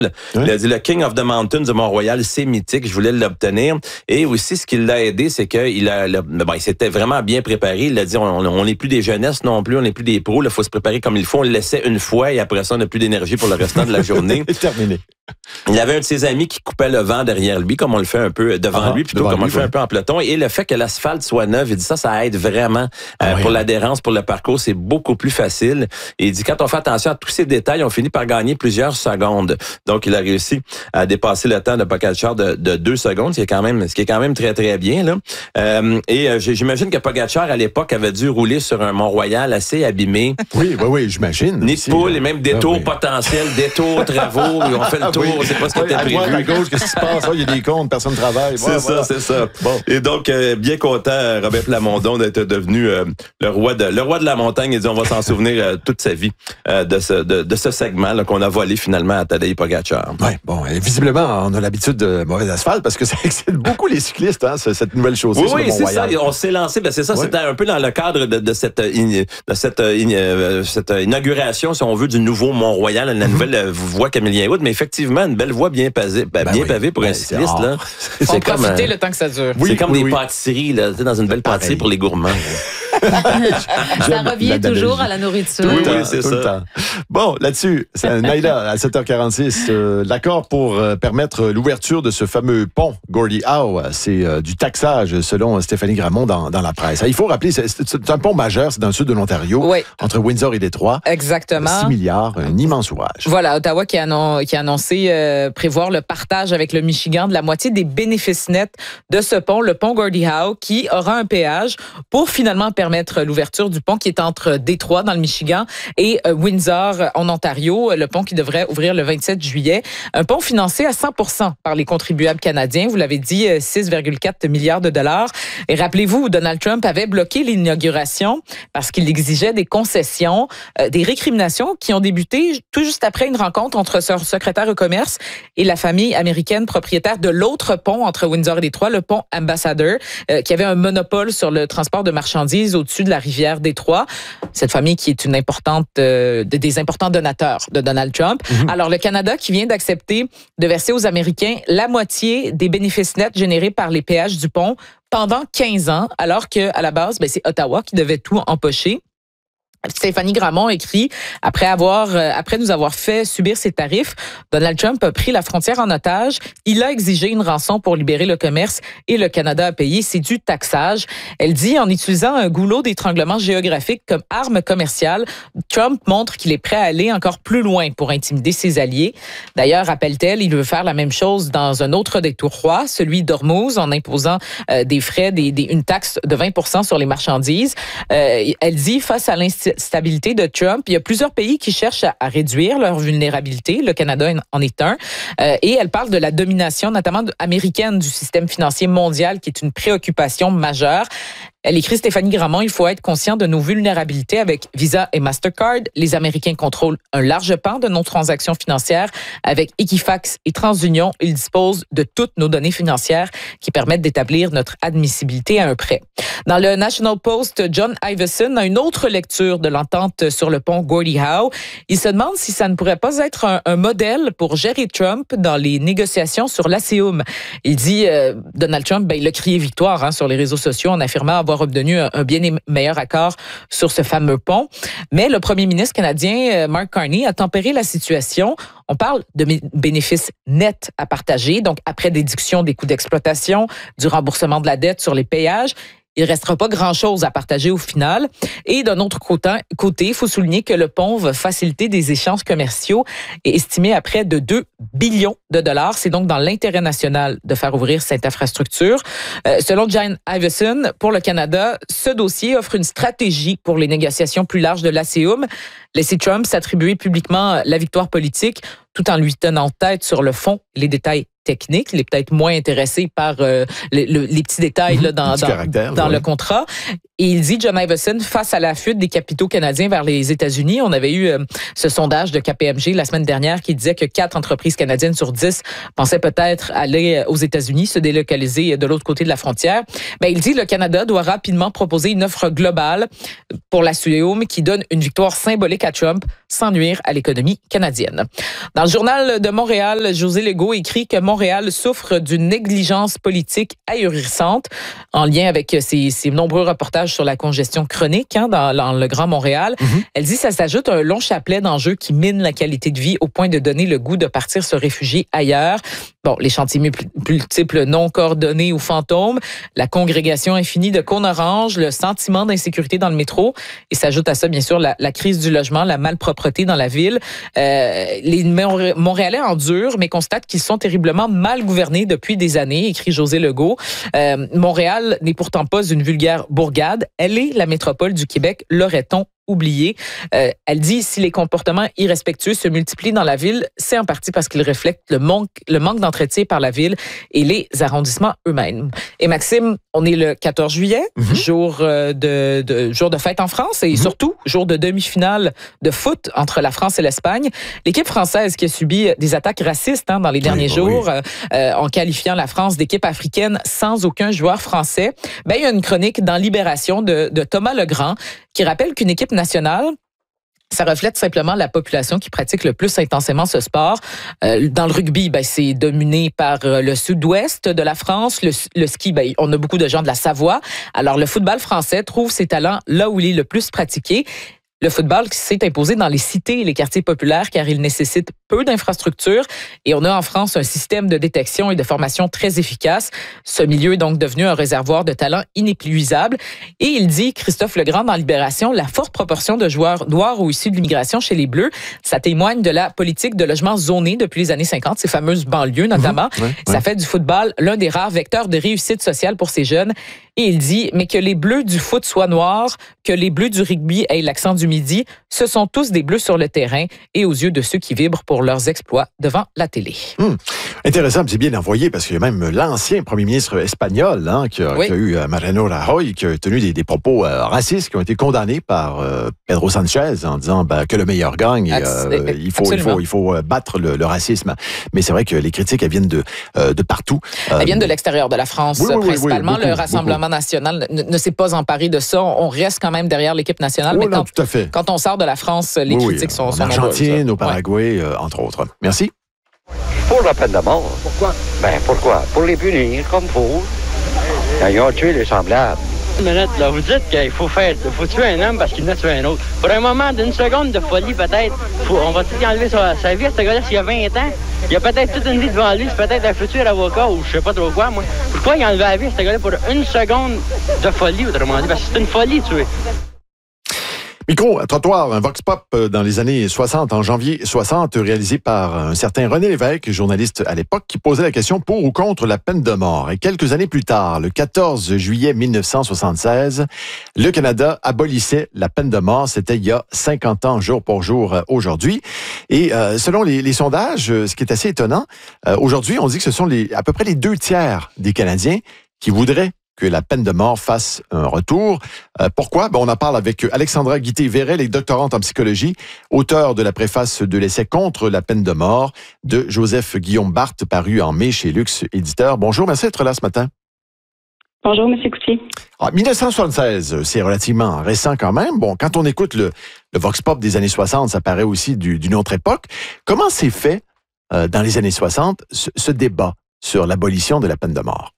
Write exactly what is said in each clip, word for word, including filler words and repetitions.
Il a dit le King of the Mountains de Mont-Royal, c'est mythique, je voulais l'obtenir. Et aussi, ce qui l'a aidé, c'est qu'il a, le, ben, il s'était vraiment bien préparé. Il a dit, on n'est plus des jeunesses non plus, on n'est plus des pros. Il faut se préparer comme il faut. On le laissait une fois et après ça, on n'a plus d'énergie pour le restant de la journée. C'est terminé. Il y avait un de ses amis qui coupait le vent derrière lui, comme on le fait un peu devant ah, lui, plutôt comme lui, on le fait ouais. un peu en peloton. Et le fait que l'asphalte soit neuf, il dit ça, ça aide vraiment ah, euh, oui, pour oui. l'adhérence, pour le parcours, c'est beaucoup plus facile. Et il dit quand on fait attention à tous ces détails, on finit par gagner plusieurs secondes. Donc, il a réussi à dépasser le temps de Pogačar de, de deux secondes, ce qui est quand même, ce qui est quand même très très bien là. Euh, et euh, j'imagine que Pogačar à l'époque avait dû rouler sur un Mont-Royal assez abîmé. Oui, oui, oui, j'imagine. Nid de poule et même détours ah, oui. potentiels, détours, travaux. On fait le tour, oui. on sait pas ce qui était à prévu. droite, à gauche, qu'est-ce qui se passe? Il y a des comptes, personne ne travaille. C'est ouais, ça, voilà. c'est ça. Bon. Et donc, euh, bien content, Robert Plamondon, d'être devenu euh, le roi de le roi de la montagne. Il dit, on va s'en souvenir euh, toute sa vie euh, de ce de, de ce segment là, qu'on a volé finalement à Tadej Pogačar. Oui, bon, et visiblement, on a l'habitude de mauvais asphalte parce que ça excite beaucoup les cyclistes, hein, cette nouvelle chaussée. Oui, sur oui, le c'est ça. Mont-Royal. On s'est lancé, ben c'est ça, oui. C'était un peu dans le cadre de, de cette de cette, euh, cette inauguration, si on veut, du nouveau Mont-Royal, la mm-hmm. nouvelle voie Camillien-Route, mais effectivement, une belle voie bien pavée, ben, ben bien oui. pavée pour ben, un cycliste. Là. C'est Faut comme profiter euh, le temps que ça dure. Oui, c'est comme oui, des oui. pâtisseries, là, dans une belle pâtisserie pour les gourmands. Ça revient toujours à la nourriture. Oui, oui, oui, c'est ça. Temps. Bon, là-dessus, Naïla, à sept heures quarante-six, euh, l'accord pour euh, permettre l'ouverture de ce fameux pont Gordie Howe, c'est euh, du taxage, selon Stéphanie Gramont dans, dans la presse. Il faut rappeler, c'est, c'est un pont majeur, c'est dans le sud de l'Ontario, oui. entre Windsor et Détroit. Exactement. six milliards, un immense ouvrage. Voilà, Ottawa qui a, annon- qui a annoncé euh, prévoir le partage avec le Michigan de la moitié des bénéfices nets de ce pont, le pont Gordie Howe, qui aura un péage pour finalement permettre l'ouverture du pont qui est entre Détroit, dans le Michigan, et euh, Windsor, en Ontario, le pont qui devrait ouvrir le vingt-sept juillet. Un pont financé à cent pour cent par les contribuables canadiens. Vous l'avez dit, six virgule quatre milliards de dollars. Et rappelez-vous, Donald Trump avait bloqué l'inauguration parce qu'il exigeait des concessions, euh, des récriminations qui ont débuté tout juste après une rencontre entre son secrétaire au commerce et la famille américaine propriétaire de l'autre pont entre Windsor et Détroit, le pont Ambassador, euh, qui avait un monopole sur le transport de marchandises au-dessus de la rivière Détroit. Cette famille qui est une importante, euh, des importants donateurs de Donald Trump. Mm-hmm. Alors, le Canada qui vient d'accepter de verser aux Américains la moitié des bénéfices nets générés par les péages du pont pendant quinze ans, alors qu'à la base, ben, c'est Ottawa qui devait tout empocher. Stéphanie Gramont écrit, après avoir, euh, après nous avoir fait subir ces tarifs, Donald Trump a pris la frontière en otage. Il a exigé une rançon pour libérer le commerce et le Canada a payé. C'est du taxage. Elle dit, en utilisant un goulot d'étranglement géographique comme arme commerciale, Trump montre qu'il est prêt à aller encore plus loin pour intimider ses alliés. D'ailleurs, rappelle-t-elle, il veut faire la même chose dans un autre détroit, celui d'Ormuz, en imposant euh, des frais, des, des, une taxe de vingt pour cent sur les marchandises. Euh, elle dit, face à l'institution stabilité de Trump. Il y a plusieurs pays qui cherchent à, à réduire leur vulnérabilité. Le Canada en est un. Euh, et elle parle de la domination, notamment américaine, du système financier mondial, qui est une préoccupation majeure. Elle écrit, Stéphanie Gramont, il faut être conscient de nos vulnérabilités avec Visa et Mastercard. Les Américains contrôlent un large pan de nos transactions financières. Avec Equifax et TransUnion, ils disposent de toutes nos données financières qui permettent d'établir notre admissibilité à un prêt. Dans le National Post, John Iveson a une autre lecture de l'entente sur le pont Gordie Howe. Il se demande si ça ne pourrait pas être un, un modèle pour gérer Trump dans les négociations sur l'ASEUM. Il dit, euh, Donald Trump, ben, il a crié victoire hein, sur les réseaux sociaux en affirmant avoir obtenu un, un bien meilleur accord sur ce fameux pont. Mais le premier ministre canadien, Mark Carney, a tempéré la situation. On parle de bénéfices nets à partager, donc après déduction des coûts d'exploitation, du remboursement de la dette sur les péages. Il ne restera pas grand-chose à partager au final. Et d'un autre côté, il faut souligner que le pont va faciliter des échanges commerciaux et estimé à près de deux billions de dollars. C'est donc dans l'intérêt national de faire ouvrir cette infrastructure. Euh, selon John Iveson, pour le Canada, ce dossier offre une stratégie pour les négociations plus larges de l'ASEUM. Laisser Trump s'attribuer publiquement la victoire politique tout en lui tenant tête sur le fond, les détails techniques. Il est peut-être moins intéressé par euh, les, le, les petits détails là, dans, dans, dans oui. le contrat. Et il dit, John Iveson, face à la fuite des capitaux canadiens vers les États-Unis, on avait eu euh, ce sondage de K P M G la semaine dernière qui disait que quatre entreprises canadiennes sur dix pensaient peut-être aller aux États-Unis, se délocaliser de l'autre côté de la frontière. Ben, il dit, le Canada doit rapidement proposer une offre globale pour l'ASEUM qui donne une victoire symbolique à Trump sans nuire à l'économie canadienne. Dans Dans le journal de Montréal, José Legault écrit que Montréal souffre d'une négligence politique ahurissante en lien avec ses, ses nombreux reportages sur la congestion chronique hein, dans, dans le Grand Montréal. Mm-hmm. Elle dit que ça s'ajoute à un long chapelet d'enjeux qui minent la qualité de vie au point de donner le goût de partir se réfugier ailleurs. Bon, les chantiers multiples non coordonnés ou fantômes, la congrégation infinie de cônes oranges, le sentiment d'insécurité dans le métro et s'ajoute à ça, bien sûr, la, la crise du logement, la malpropreté dans la ville. Euh, les Montréalais endurent, mais constatent qu'ils sont terriblement mal gouvernés depuis des années, écrit José Legault. Euh, Montréal n'est pourtant pas une vulgaire bourgade. Elle est la métropole du Québec, l'aurait-on oublié. Euh, elle dit si les comportements irrespectueux se multiplient dans la ville, c'est en partie parce qu'ils reflètent le manque, le manque d'entretien par la ville et les arrondissements eux-mêmes. Et Maxime, on est le quatorze juillet, mm-hmm. jour de, de jour de fête en France et mm-hmm. surtout jour de demi-finale de foot entre la France et l'Espagne. L'équipe française qui a subi des attaques racistes hein, dans les derniers oui, jours oui. Euh, en qualifiant la France d'équipe africaine sans aucun joueur français. Ben il y a une chronique dans Libération de, de Thomas Legrand qui rappelle qu'une équipe nationale, ça reflète simplement la population qui pratique le plus intensément ce sport. Euh, dans le rugby, ben, c'est dominé par le sud-ouest de la France. Le, le ski, ben, on a beaucoup de gens de la Savoie. Alors, le football français trouve ses talents là où il est le plus pratiqué. Le football qui s'est imposé dans les cités et les quartiers populaires car il nécessite peu d'infrastructures et on a en France un système de détection et de formation très efficace. Ce milieu est donc devenu un réservoir de talents inépuisable. Et il dit, Christophe Legrand dans Libération, la forte proportion de joueurs noirs ou issus de l'immigration chez les Bleus, ça témoigne de la politique de logement zoné depuis les années cinquante, ces fameuses banlieues notamment. Mmh, ouais, ouais. Ça fait du football l'un des rares vecteurs de réussite sociale pour ces jeunes. Et il dit, mais que les Bleus du foot soient noirs, que les Bleus du rugby aient l'accent du midi, ce sont tous des Bleus sur le terrain et aux yeux de ceux qui vibrent pour leurs exploits devant la télé. Hum, intéressant, c'est bien envoyé parce qu'il y a même l'ancien premier ministre espagnol hein, qui, a, oui. qui a eu euh, Mariano Rajoy qui a tenu des, des propos euh, racistes qui ont été condamnés par euh, Pedro Sanchez en disant ben, que le meilleur gagne et euh, il faut, il faut, il faut battre le, le racisme. Mais c'est vrai que les critiques, elles viennent de, euh, de partout. Elles viennent de l'extérieur de la France, oui, oui, principalement. Oui, oui, beaucoup, le Rassemblement beaucoup. national ne, ne s'est pas emparé de ça. On reste quand même derrière l'équipe nationale. Oui, mais non, quand, tout à fait. quand on sort de la France, les oui, critiques oui, sont, en sont Argentine, nombreuses. au Paraguay, ouais. euh, entre autres. Merci. Pour la peine de mort. Pourquoi? Ben pourquoi? Pour les punir, comme faut. Ils ont tué les semblables. Une minute, là, vous dites qu'il faut faire, faut tuer un homme parce qu'il en a tué un autre. Pour un moment d'une seconde de folie, peut-être, faut, on va tout enlever sa, sa vie à ce gars-là s'il y a vingt ans. Il y a peut-être toute une vie devant lui, c'est peut-être un futur avocat ou je sais pas trop quoi, moi. Pourquoi il a enlevé la vie à ce gars-là pour une seconde de folie, autrement dit? Parce que c'est une folie, tuer. Micro, trottoir, un vox pop dans les années soixante, en janvier soixante, réalisé par un certain René Lévesque, journaliste à l'époque, qui posait la question pour ou contre la peine de mort. Et quelques années plus tard, le quatorze juillet mille neuf cent soixante-seize, le Canada abolissait la peine de mort. C'était il y a cinquante ans, jour pour jour, euh, aujourd'hui. Et euh, selon les, les sondages, ce qui est assez étonnant, euh, aujourd'hui, on dit que ce sont les, à peu près les deux tiers des Canadiens qui voudraient que la peine de mort fasse un retour. Euh, pourquoi? Ben, on en parle avec Alexandra Guité-Verret, elle est doctorante en psychologie, auteure de la préface de l'essai contre la peine de mort de Joseph-Guillaume Barthes, paru en mai chez Lux Éditeur. Bonjour, merci d'être là ce matin. Bonjour, M. Coutier. Ah, mille neuf cent soixante-seize, c'est relativement récent quand même. Bon, quand on écoute le, le Vox Pop des années soixante, ça paraît aussi du, d'une autre époque. Comment s'est fait, euh, dans les années soixante, ce, ce débat sur l'abolition de la peine de mort?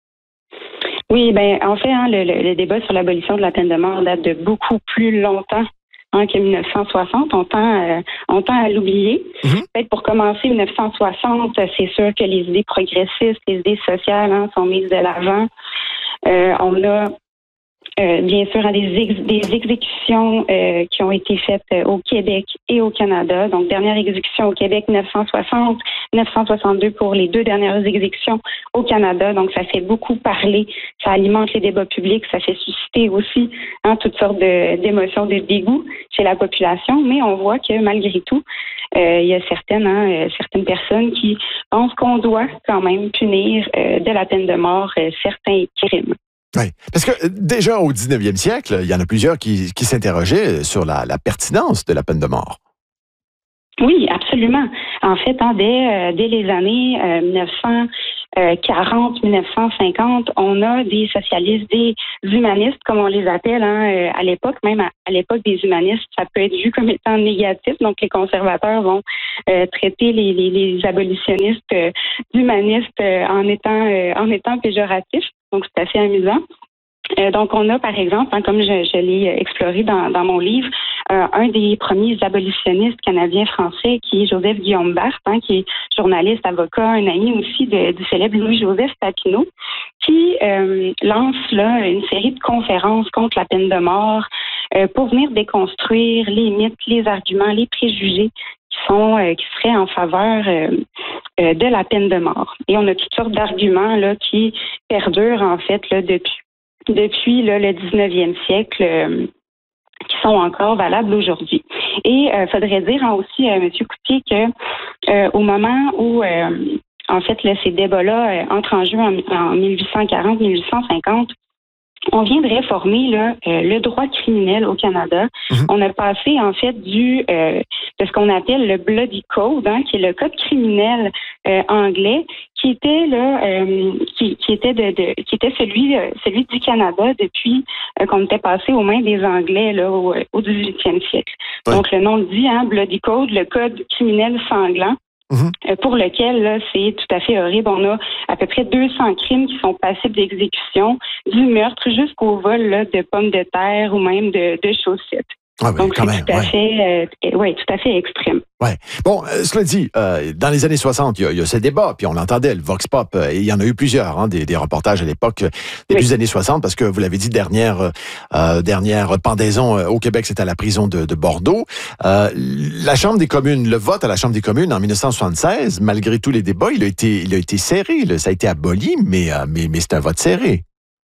Oui, ben en fait, hein, le, le, le débat sur l'abolition de la peine de mort date de beaucoup plus longtemps hein, que mille neuf cent soixante. On tend, euh, on tend à l'oublier. Mm-hmm. Peut-être pour commencer, mille neuf cent soixante, c'est sûr que les idées progressistes, les idées sociales hein, sont mises de l'avant. Euh, on a Euh, bien sûr, hein, des, ex- des exécutions euh, qui ont été faites euh, au Québec et au Canada. Donc, dernière exécution au Québec, neuf cent soixante, neuf cent soixante-deux pour les deux dernières exécutions au Canada. Donc, ça fait beaucoup parler, ça alimente les débats publics, ça fait susciter aussi hein, toutes sortes de, d'émotions, de dégoût chez la population. Mais on voit que malgré tout, euh, il y a certaines, hein, certaines personnes qui pensent qu'on doit quand même punir euh, de la peine de mort euh, certains crimes. Oui, parce que déjà au dix-neuvième siècle, il y en a plusieurs qui, qui s'interrogeaient sur la, la pertinence de la peine de mort. Oui, absolument. En fait, hein, dès, euh, dès les années euh, mille neuf cents, euh, quarante, mille neuf cent cinquante, on a des socialistes, des humanistes, comme on les appelle hein, euh, à l'époque, même à, à l'époque des humanistes, ça peut être vu comme étant négatif. Donc, les conservateurs vont euh, traiter les, les, les abolitionnistes euh, d'humanistes euh, en étant euh, en étant péjoratifs. Donc, c'est assez amusant. Euh, donc, on a, par exemple, hein, comme je, je l'ai exploré dans, dans mon livre, euh, un des premiers abolitionnistes canadiens-français qui est Joseph Guillaume Barthes, hein, qui est journaliste, avocat, un ami aussi de, du célèbre Louis-Joseph Papineau, qui euh, lance là une série de conférences contre la peine de mort euh, pour venir déconstruire les mythes, les arguments, les préjugés qui sont euh, qui seraient en faveur euh, euh, de la peine de mort. Et on a toutes sortes d'arguments là qui perdurent en fait là depuis depuis là, le dix-neuvième siècle, euh, qui sont encore valables aujourd'hui. Et il euh, faudrait dire hein, aussi, euh, M. Coutier, que euh, au moment où, euh, en fait, là, ces débats-là euh, entrent en jeu en, en dix-huit cent quarante, dix-huit cent cinquante, on vient de réformer là, euh, le droit criminel au Canada. Mm-hmm. On a passé, en fait, du euh, de ce qu'on appelle le Bloody Code, hein, qui est le code criminel euh, anglais, qui était là, euh, qui, qui était de, de, qui était celui, euh, celui du Canada depuis euh, qu'on était passé aux mains des Anglais là au, au dix-huitième siècle. Ouais. Donc le nom le dit, hein, Bloody Code, le code criminel sanglant. Mmh. Pour lequel, là, c'est tout à fait horrible. On a à peu près deux cents crimes qui sont passibles d'exécution, du meurtre jusqu'au vol là, de pommes de terre ou même de, de chaussettes. Ah oui, Donc, quand c'est même, tout à, ouais. fait, euh, ouais, tout à fait extrême. Ouais. Bon, euh, cela dit, euh, dans les années soixante, il y, y a ce débat, puis on l'entendait, le Vox Pop, euh, et il y en a eu plusieurs, hein, des, des reportages à l'époque, euh, début oui. des années soixante, parce que vous l'avez dit, dernière euh, dernière pendaison euh, au Québec, c'était à la prison de, de Bordeaux. Euh, la Chambre des communes, le vote à la Chambre des communes en dix-neuf cent soixante-seize, malgré tous les débats, il a été, il a été serré, là, ça a été aboli, mais, euh, mais, mais c'est un vote serré.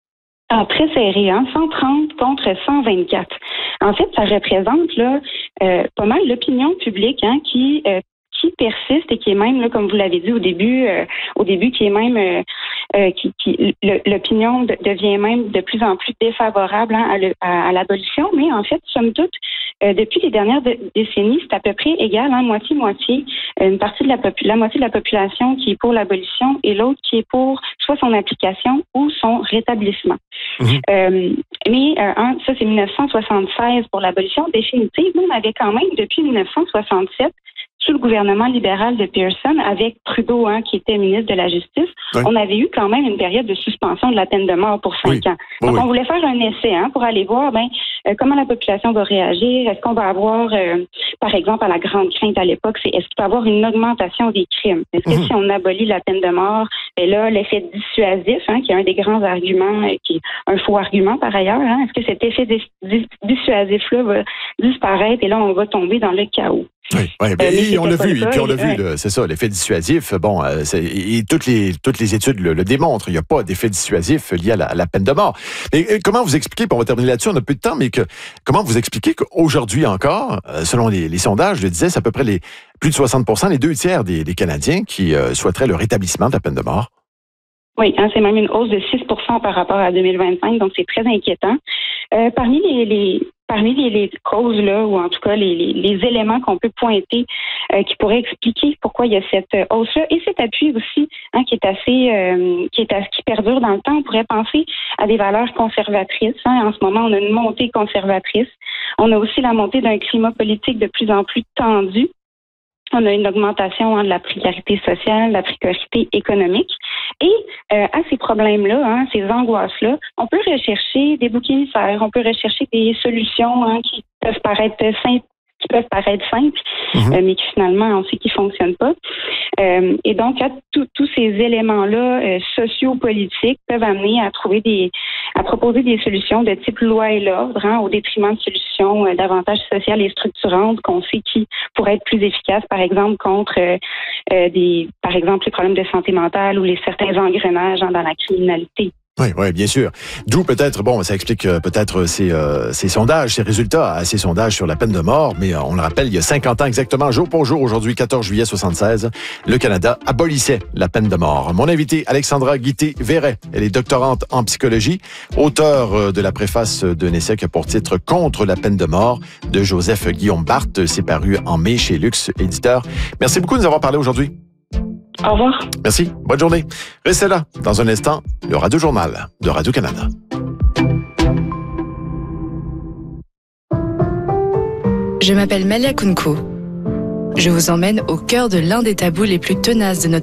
Ah, très serré, hein? cent trente contre cent vingt-quatre. En fait, ça représente là euh, pas mal l'opinion publique hein, qui euh, qui persiste et qui est même, là, comme vous l'avez dit au début, euh, au début, qui est même euh, euh, qui, qui le, l'opinion de, devient même de plus en plus défavorable hein, à, le, à, à l'abolition. Mais en fait, somme toute, euh, depuis les dernières de, décennies, c'est à peu près égal, hein, moitié-moitié. Une partie de la, popu- la moitié de la population qui est pour l'abolition et l'autre qui est pour soit son application ou son rétablissement. Mmh. Euh, mais euh, hein, ça, c'est dix-neuf cent soixante-seize pour l'abolition définitive. Nous, on avait quand même, depuis dix-neuf cent soixante-sept, sous le gouvernement libéral de Pearson, avec Trudeau, hein, qui était ministre de la Justice, oui. on avait eu quand même une période de suspension de la peine de mort pour cinq oui. ans. Donc, oui. on voulait faire un essai hein, pour aller voir ben, euh, comment la population va réagir. Est-ce qu'on va avoir, euh, par exemple, à la grande crainte à l'époque, c'est est-ce qu'il peut y avoir une augmentation des crimes? Est-ce que mm-hmm. si on abolit la peine de mort, ben là, l'effet dissuasif, hein, qui est un des grands arguments, euh, qui est un faux argument par ailleurs, hein, est-ce que cet effet dis- dis- dissuasif-là va disparaître et là, on va tomber dans le chaos? Oui, oui euh, et on l'a vu, et puis on l'a vu, ouais. c'est ça, l'effet dissuasif. Bon, euh, c'est, et toutes les toutes les études le, le démontrent. Il n'y a pas d'effet dissuasif lié à la, à la peine de mort. Mais euh, comment vous expliquez, puis on va terminer là-dessus, on a peu de temps, mais que comment vous expliquez qu'aujourd'hui encore, euh, selon les, les sondages, je le disais, c'est à peu près les plus de soixante pour cent, les deux tiers des, des Canadiens qui euh, souhaiteraient le rétablissement de la peine de mort. Oui, hein, c'est même une hausse de six pour cent par rapport à deux mille vingt-cinq, donc c'est très inquiétant. Euh, parmi les, les Parmi les, les causes, là, ou en tout cas les, les, les éléments qu'on peut pointer euh, qui pourraient expliquer pourquoi il y a cette hausse-là et cet appui aussi hein, qui est assez euh, qui est assez, qui perdure dans le temps, on pourrait penser à des valeurs conservatrices. Hein. En ce moment, on a une montée conservatrice. On a aussi la montée d'un climat politique de plus en plus tendu. On a une augmentation hein, de la précarité sociale, de la précarité économique. Et euh, à ces problèmes-là, hein, ces angoisses-là, on peut rechercher des boucs émissaires, on peut rechercher des solutions hein, qui peuvent paraître simples, qui peuvent paraître simples, mmh. euh, mais qui finalement, on sait qu'ils ne fonctionnent pas. Euh, et donc, tous ces éléments-là euh, sociopolitiques peuvent amener à trouver des, à proposer des solutions de type loi et l'ordre, hein, au détriment de solutions euh, davantage sociales et structurantes qu'on sait qui pourraient être plus efficaces, par exemple, contre euh, euh, des, par exemple, les problèmes de santé mentale ou les certains engrenages hein, dans la criminalité. Oui, oui, bien sûr. D'où peut-être, bon, ça explique euh, peut-être ces, euh, ces sondages, ces résultats à ces sondages sur la peine de mort, mais euh, on le rappelle, il y a cinquante ans exactement, jour pour jour, aujourd'hui, quatorze juillet soixante-seize, le Canada abolissait la peine de mort. Mon invité, Alexandra Guité-Verret, elle est doctorante en psychologie, auteure euh, de la préface d'un essai qui a pour titre « Contre la peine de mort » de Joseph Guillaume Barthes. C'est paru en mai chez Luxe Éditeur. Merci beaucoup de nous avoir parlé aujourd'hui. Au revoir. Merci. Bonne journée. Restez là. Dans un instant, le Radio Journal de Radio-Canada. Je m'appelle Malia Kunko. Je vous emmène au cœur de l'un des tabous les plus tenaces de notre